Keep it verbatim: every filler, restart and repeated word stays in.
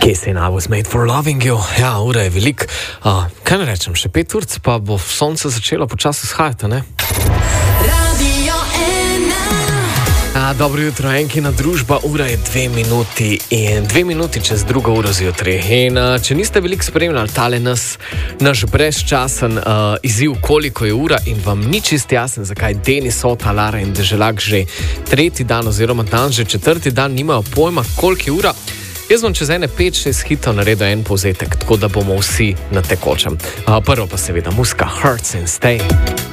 Casey and I was made for loving you. Ja, ura je velik. Uh, kaj ne rečem, še pet urc, pa bo sonce začelo počasi shajati, ne? Radio ena. A, dobro jutro, enkina družba, ura je dve minuti in dve minuti čez drugo uro zjutraj. In uh, če niste veliko spremljali tale nas, naš brezčasen uh, izziv, koliko je ura in vam ni čist jasen, zakaj Denis, Ota, Lara in Deželak že tretji dan oziroma dan že četrti dan nimajo pojma, koliko je ura, jaz bom čez ene pet šest hitov naredil en povzetek, tako da bomo vsi na tekočem. Uh, prvo pa seveda muska Hearts and Stay.